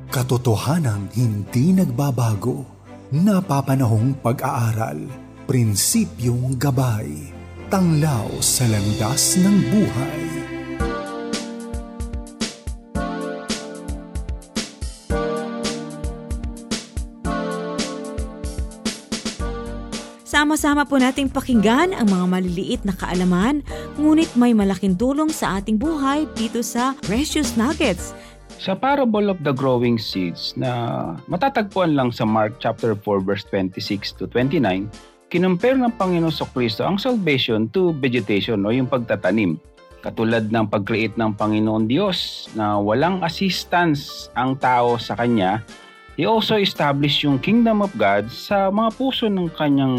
Katotohanang hindi nagbabago, napapanahong pag-aaral, prinsipyong gabay, tanglaw sa landas ng buhay. Sama-sama po nating pakinggan ang mga maliliit na kaalaman, ngunit may malaking tulong sa ating buhay dito sa Precious Nuggets. Sa parable of the growing seeds na matatagpuan lang sa Mark chapter 4 verse 26 to 29, kinumpare ng Panginoon Kristo ang salvation to vegetation o yung pagtatanim. Katulad ng pag-create ng Panginoon Diyos na walang assistance ang tao sa Kanya, He also established yung kingdom of God sa mga puso ng Kanyang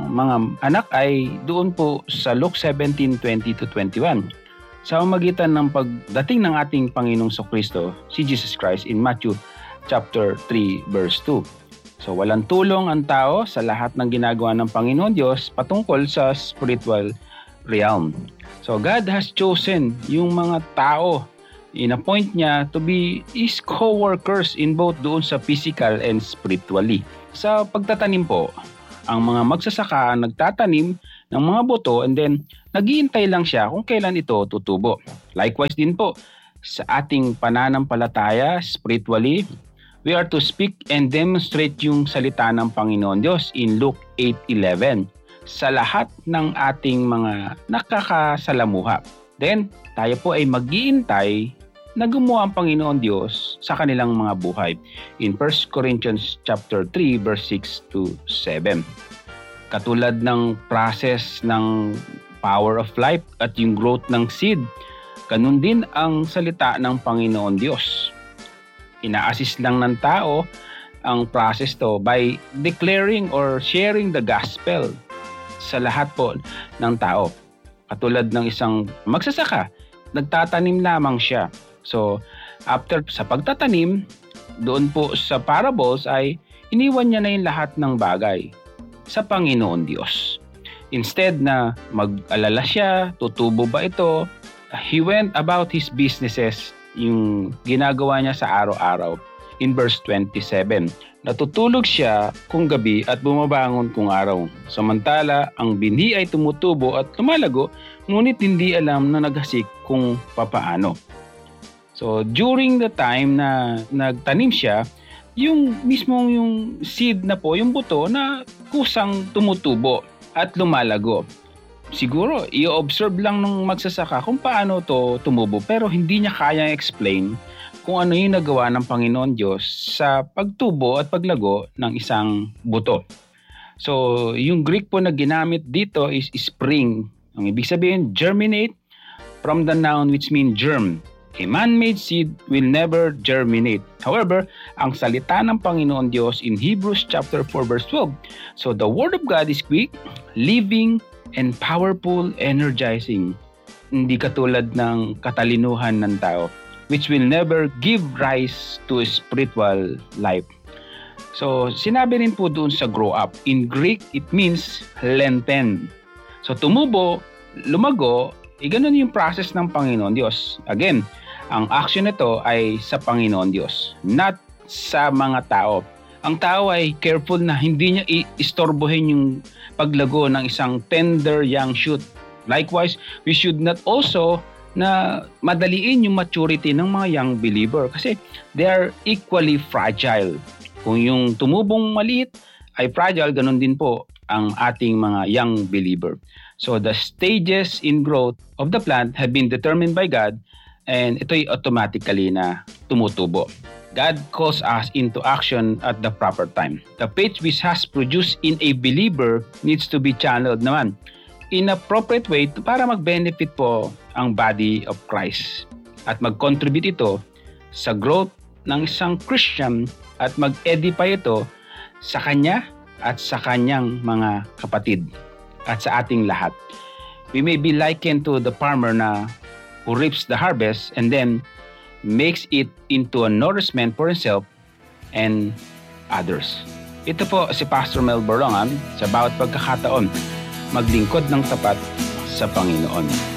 mga anak ay doon po sa Luke 17:20 to 21. Sa magitan ng pagdating ng ating Panginoong Kristo, si Jesus Christ in Matthew chapter 3 verse 2. So walang tulong ang tao sa lahat ng ginagawa ng Panginoon Diyos patungkol sa spiritual realm. So God has chosen yung mga tao, in-appoint niya to be His co-workers in both doon sa physical and spiritually. Sa pagtatanim po, ang mga magsasaka nagtatanim ng mga buto and then naghihintay lang siya kung kailan ito tutubo. Likewise din po, sa ating pananampalataya spiritually, we are to speak and demonstrate yung salita ng Panginoon Diyos in Luke 8:11 sa lahat ng ating mga nakakasalamuha. Then, tayo po ay mag-iintay na gumawa ang Panginoon Diyos sa kanilang mga buhay in 1 Corinthians chapter 3 verse 6 to 7. Katulad ng process ng power of life at yung growth ng seed, ganun din ang salita ng Panginoon Diyos. Ina-assist lang ng tao ang process to by declaring or sharing the gospel sa lahat po ng tao. Katulad ng isang magsasaka, nagtatanim lamang siya. So, after sa pagtatanim, doon po sa parables ay iniwan niya na yung lahat ng bagay sa Panginoon Diyos. Instead na mag-alala siya, tutubo ba ito, he went about his businesses, yung ginagawa niya sa araw-araw. In verse 27, natutulog siya kung gabi at bumabangon kung araw. Samantala, ang binhi ay tumutubo at lumalago, ngunit hindi alam na naghasik kung papaano. So, during the time na nagtanim siya, yung mismong yung seed na po, yung buto na kusang tumutubo at lumalago. Siguro, i-observe lang nung magsasaka kung paano to tumubo pero hindi niya kayang explain kung ano yung nagawa ng Panginoon Diyos sa pagtubo at paglago ng isang buto. So, yung Greek po na ginamit dito is spring. Ang ibig sabihin, germinate from the noun which means germ. A man-made seed will never germinate. However, ang salita ng Panginoon Diyos in Hebrews chapter 4 verse 12. So the word of God is quick, living, and powerful, energizing. Hindi katulad ng katalinuhan ng tao, which will never give rise to a spiritual life. So sinabi rin po doon sa grow up. In Greek, it means lengthen. So tumubo, lumago, ganun yung process ng Panginoon Diyos. Again, ang action nito ay sa Panginoon Diyos, not sa mga tao. Ang tao ay careful na hindi niya istorbohin yung paglago ng isang tender young shoot. Likewise, we should not also na madaliin yung maturity ng mga young believer kasi they are equally fragile. Kung yung tumubong maliit ay fragile, ganun din po ang ating mga young believer. So the stages in growth of the plant have been determined by God and ito'y automatically na tumutubo. God calls us into action at the proper time. The faith which has produced in a believer needs to be channeled naman in appropriate way para mag-benefit po ang body of Christ at mag-contribute ito sa growth ng isang Christian at mag-edify ito sa kanya at sa kanyang mga kapatid at sa ating lahat. We may be likened to the farmer na who reaps the harvest and then makes it into a nourishment for himself and others. Ito po si Pastor Mel Borongan sa bawat pagkakataon maglingkod ng tapat sa Panginoon.